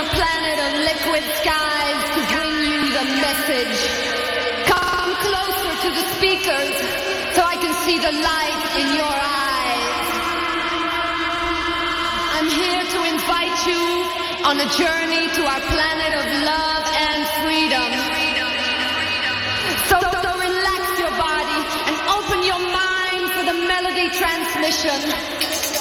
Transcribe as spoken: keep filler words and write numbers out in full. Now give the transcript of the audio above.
the planet of liquid skies to bring you the message. Come closer to the speakers so I can see the light in your eyes. I'm here to invite you on a journey to our planet of love and freedom. So, so relax your body and open your mind for the melody transmission.